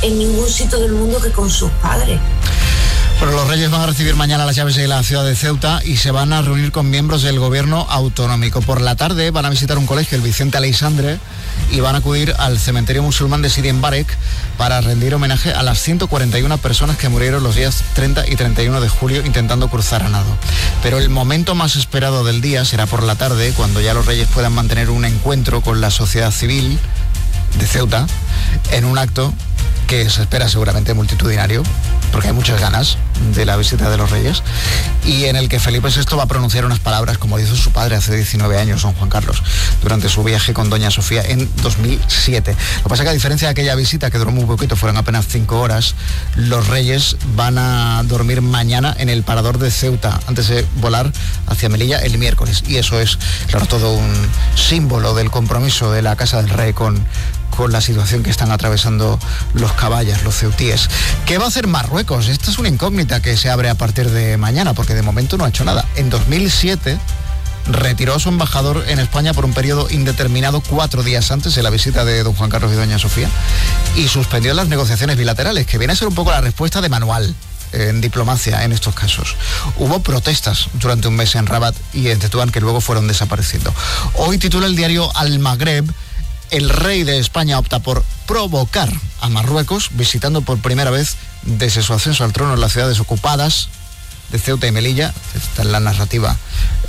en ningún sitio del mundo que con sus padres. Bueno, los Reyes van a recibir mañana las llaves de la ciudad de Ceuta y se van a reunir con miembros del gobierno autonómico. Por la tarde van a visitar un colegio, el Vicente Aleixandre, y van a acudir al cementerio musulmán de Sidi Mbarek para rendir homenaje a las 141 personas que murieron los días 30 y 31 de julio intentando cruzar a nado. Pero el momento más esperado del día será por la tarde, cuando ya los Reyes puedan mantener un encuentro con la sociedad civil de Ceuta en un acto que se espera seguramente multitudinario, porque hay muchas ganas de la visita de los Reyes, y en el que Felipe VI va a pronunciar unas palabras como dijo su padre hace 19 años, don Juan Carlos, durante su viaje con doña Sofía en 2007. Lo que pasa es que, a diferencia de aquella visita que duró muy poquito, fueron apenas 5 horas, los Reyes van a dormir mañana en el parador de Ceuta, antes de volar hacia Melilla el miércoles, y eso es, claro, todo un símbolo del compromiso de la Casa del Rey con la situación que están atravesando los caballas, los ceutíes. ¿Qué va a hacer Marruecos? Esta es una incógnita que se abre a partir de mañana, porque de momento no ha hecho nada. En 2007 retiró a su embajador en España por un periodo indeterminado 4 días antes de la visita de don Juan Carlos y doña Sofía, y suspendió las negociaciones bilaterales, que viene a ser un poco la respuesta de manual en diplomacia en estos casos. Hubo protestas durante un mes en Rabat y en Tetuán que luego fueron desapareciendo. Hoy titula el diario Al Magreb: el rey de España opta por provocar a Marruecos, visitando por primera vez desde su ascenso al trono en las ciudades ocupadas de Ceuta y Melilla. Esta es la narrativa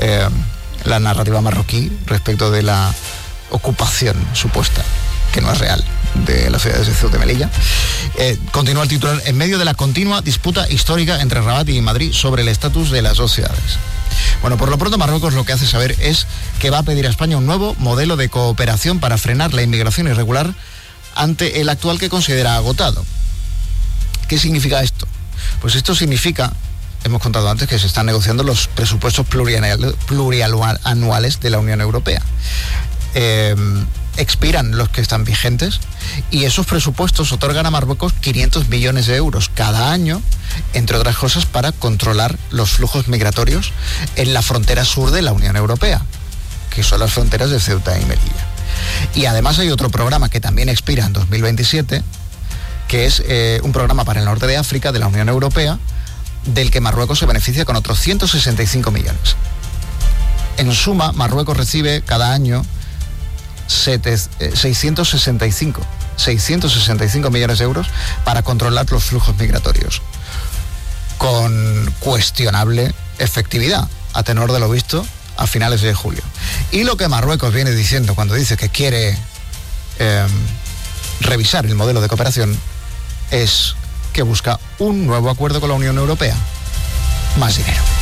marroquí respecto de la ocupación supuesta, que no es real, de las ciudades de Ceuta y Melilla. Continúa el titular: en medio de la continua disputa histórica entre Rabat y Madrid sobre el estatus de las dos ciudades. Bueno, por lo pronto Marruecos lo que hace saber es que va a pedir a España un nuevo modelo de cooperación para frenar la inmigración irregular ante el actual que considera agotado. ¿Qué significa esto? Pues esto significa, hemos contado antes, que se están negociando los presupuestos plurianuales de la Unión Europea. Expiran los que están vigentes y esos presupuestos otorgan a Marruecos 500 millones de euros cada año, entre otras cosas, para controlar los flujos migratorios en la frontera sur de la Unión Europea, que son las fronteras de Ceuta y Melilla. Y además hay otro programa que también expira en 2027, que es un programa para el norte de África de la Unión Europea, del que Marruecos se beneficia con otros 165 millones. En suma, Marruecos recibe cada año 665 millones de euros para controlar los flujos migratorios, con cuestionable efectividad, a tenor de lo visto a finales de julio. Y lo que Marruecos viene diciendo cuando dice que quiere revisar el modelo de cooperación es que busca un nuevo acuerdo con la Unión Europea: más dinero.